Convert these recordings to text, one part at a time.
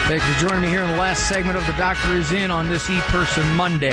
Thanks for joining me here in the last segment of The Doctor Is In on this E-Person Monday.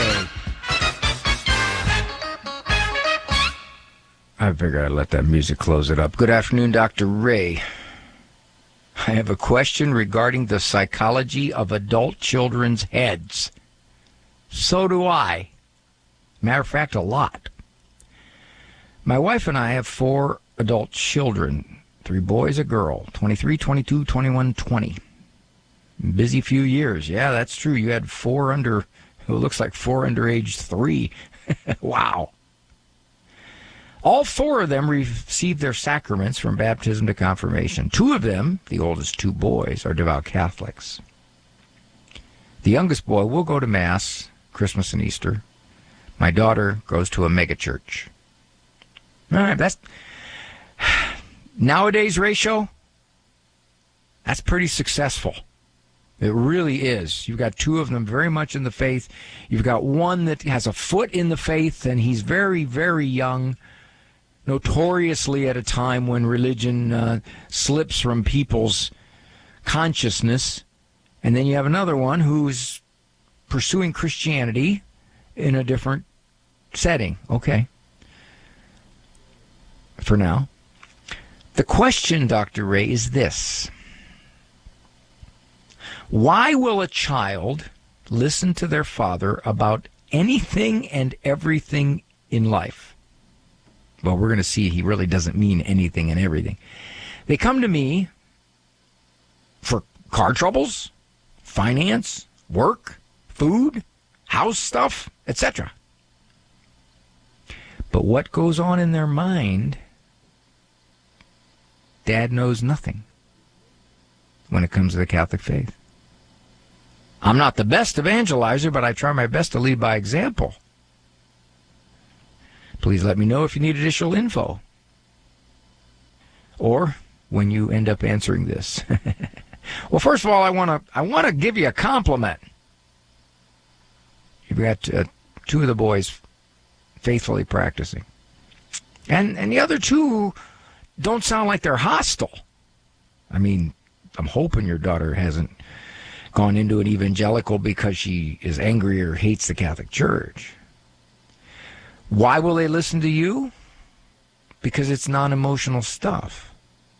I figured I'd let that music close it up. Good afternoon, Dr. Ray. I have a question regarding the psychology of adult children's heads. So do I. Matter of fact, a lot. My wife and I have 4 adult children, 3 boys, a girl, 23, 22, 21, 20. Busy few years. Yeah, that's true. You had 4 under, it looks like 4 under age 3. Wow. All 4 of them received their sacraments from baptism to confirmation. 2 of them, the oldest 2 boys, are devout Catholics. The youngest boy will go to Mass, Christmas and Easter. My daughter goes to a megachurch. All right, that's nowadays ratio. That's pretty successful. It really is. You've got 2 of them very much in the faith. You've got one that has a foot in the faith, and he's very, very young, notoriously at a time when religion slips from people's consciousness. And then you have another one who's pursuing Christianity in a different setting. Okay. For now. The question, Dr. Ray, is this. Why will a child listen to their father about anything and everything in life? Well, we're going to see he really doesn't mean anything and everything. They come to me for car troubles, finance, work, food, house stuff, etc. But what goes on in their mind, Dad knows nothing when it comes to the Catholic faith. I'm not the best evangelizer, but I try my best to lead by example. Please let me know if you need additional info. Or when you end up answering this. Well, first of all, I want to give you a compliment. You've got 2 of the boys faithfully practicing. And the other 2 don't sound like they're hostile. I mean, I'm hoping your daughter hasn't gone into an evangelical because she is angry or hates the Catholic Church. Why will they listen to you? Because it's non-emotional stuff.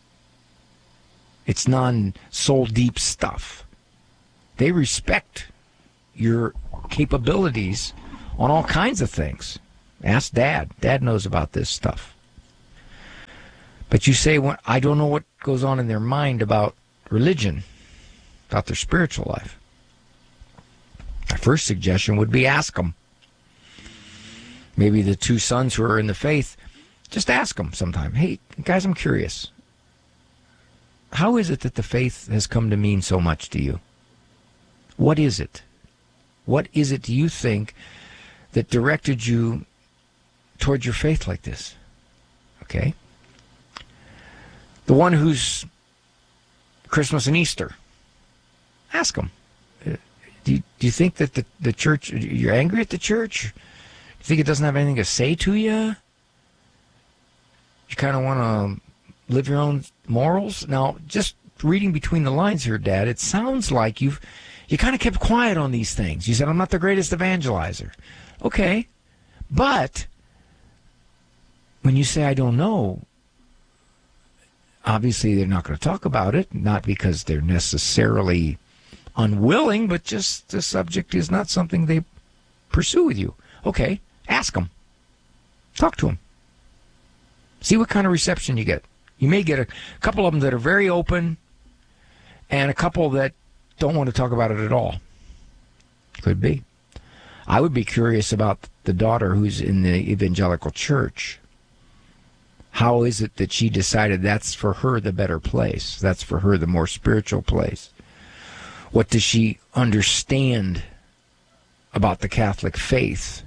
It's non-soul deep stuff. They respect your capabilities on all kinds of things. Ask Dad. Dad knows about this stuff. But you say, well, I don't know what goes on in their mind about religion, about their spiritual life. My first suggestion would be ask them. Maybe the 2 sons who are in the faith, just ask them sometime. Hey, guys, I'm curious. How is it that the faith has come to mean so much to you? What is it? What is it, do you think, that directed you towards your faith like this? Okay? The one who's Christmas and Easter, ask them. Do you think that the church, you're angry at the church? You think it doesn't have anything to say to you? You kind of want to live your own morals? Now, just reading between the lines here, Dad, it sounds like you kind of kept quiet on these things. You said, I'm not the greatest evangelizer. Okay, but when you say, I don't know, obviously they're not going to talk about it, not because they're necessarily unwilling, but just the subject is not something they pursue with you. Okay, ask them. Talk to them. See what kind of reception you get. You may get a couple of them that are very open and a couple that don't want to talk about it at all. Could be. I would be curious about the daughter who's in the evangelical church. How is it that she decided that's for her the better place? That's for her the more spiritual place? What does she understand about the Catholic faith?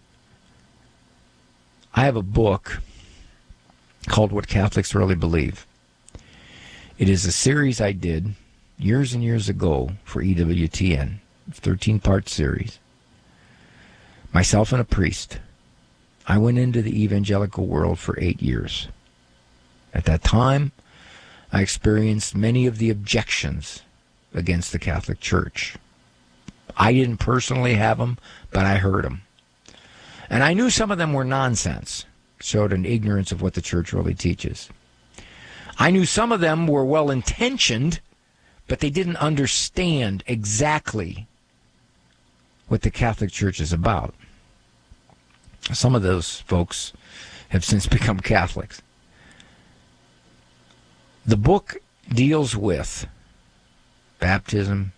I have a book called What Catholics Really Believe. It is a series I did years and years ago for EWTN, a 13-part series. Myself and a priest. I went into the evangelical world for 8 years. At that time, I experienced many of the objections against the Catholic Church. I didn't personally have them, but I heard them. And I knew some of them were nonsense, showed an ignorance of what the church really teaches. I knew some of them were well-intentioned, but they didn't understand exactly what the Catholic Church is about. Some of those folks have since become Catholics. The book deals with baptism,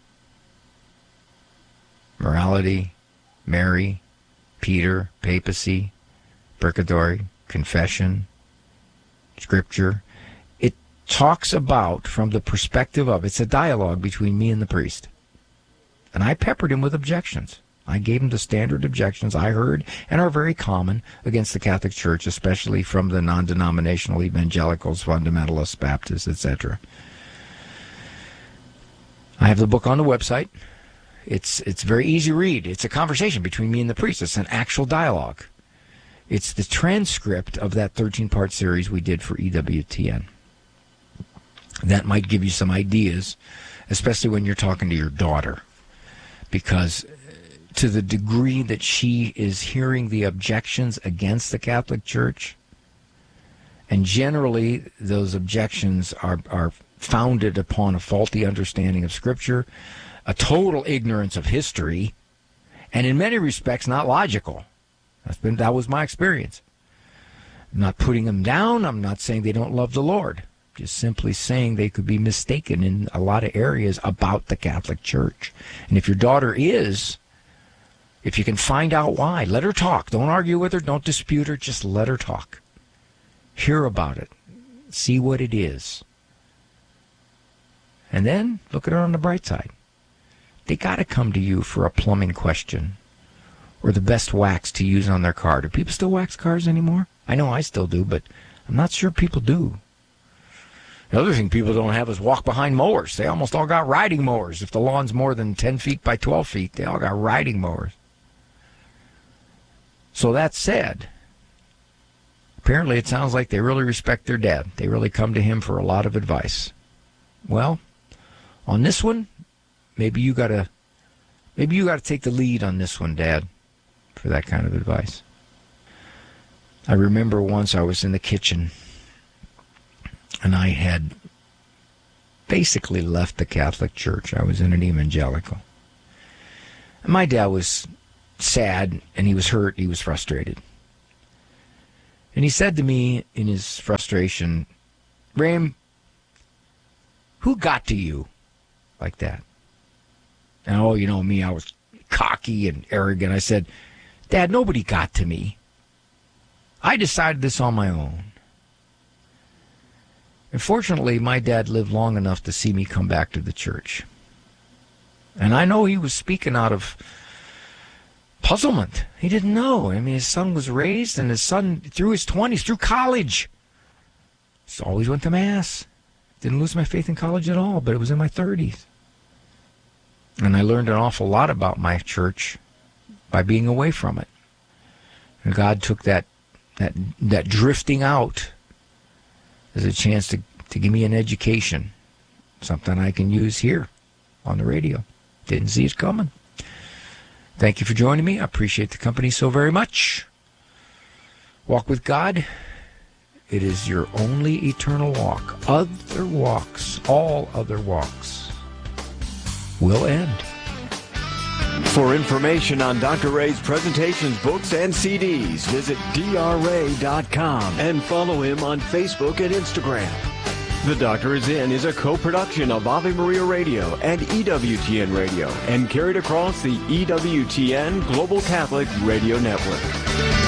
morality, Mary, Peter, papacy, purgatory, confession, scripture. It talks about, from the perspective of, it's a dialogue between me and the priest. And I peppered him with objections. I gave him the standard objections I heard and are very common against the Catholic Church, especially from the non-denominational evangelicals, fundamentalists, Baptists, etc. I have the book on the website. It's very easy to read. It's a conversation between me and the priest. It's an actual dialogue. It's the transcript of that 13-part series we did for EWTN. That might give you some ideas, especially when you're talking to your daughter, because to the degree that she is hearing the objections against the Catholic Church, and generally those objections are founded upon a faulty understanding of Scripture, a total ignorance of history, and in many respects not logical. That was my experience. I'm not putting them down. I'm not saying they don't love the Lord. Just simply saying they could be mistaken in a lot of areas about the Catholic Church. And if your daughter is, if you can find out why, let her talk. Don't argue with her. Don't dispute her. Just let her talk. Hear about it. See what it is. And then look at her on the bright side. They got to come to you for a plumbing question or the best wax to use on their car. Do people still wax cars anymore? I know I still do, but I'm not sure people do. The other thing people don't have is walk-behind mowers. They almost all got riding mowers. If the lawn's more than 10 feet by 12 feet, they all got riding mowers. So that said, apparently it sounds like they really respect their dad. They really come to him for a lot of advice. Well, on this one, maybe you gotta take the lead on this one, Dad, for that kind of advice. I remember once I was in the kitchen, and I had basically left the Catholic Church. I was in an evangelical. And my dad was sad, and he was hurt, he was frustrated. And he said to me in his frustration, "Ram, who got to you like that?" And oh, you know me, I was cocky and arrogant. I said, "Dad, nobody got to me. I decided this on my own." And fortunately, my dad lived long enough to see me come back to the church. And I know he was speaking out of puzzlement. He didn't know. I mean, his son was raised, and his son, through his 20s, through college, just always went to Mass. Didn't lose my faith in college at all, but it was in my 30s. And I learned an awful lot about my church by being away from it. And God took that drifting out as a chance to give me an education, something I can use here on the radio. Didn't see it coming. Thank you for joining me. I appreciate the company so very much. Walk with God. It is your only eternal walk. Other walks, all other walks, will end. For information on Dr. Ray's presentations, books, and CDs, visit drray.com and follow him on Facebook and Instagram. The Doctor Is In is a co-production of Ave Maria Radio and EWTN Radio and carried across the EWTN Global Catholic Radio Network.